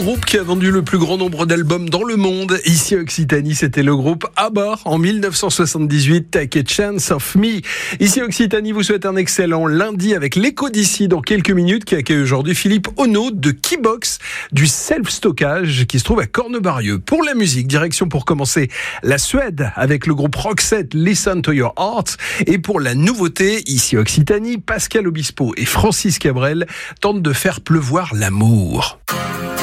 groupe qui a vendu le plus grand nombre d'albums dans le monde. Ici, Occitanie, c'était le groupe ABBA en 1978, Take a Chance of Me. Ici, Occitanie vous souhaite un excellent lundi avec l'écho d'ici dans quelques minutes qui accueille aujourd'hui Philippe Ono de Keybox, du self-stockage qui se trouve à Cornebarieux. Pour la musique, direction pour commencer la Suède avec le groupe Roxette, Listen to Your Heart. Et pour la nouveauté, ici, Occitanie, Pascal Obispo et Francis Cabrel tentent de faire pleuvoir l'amour.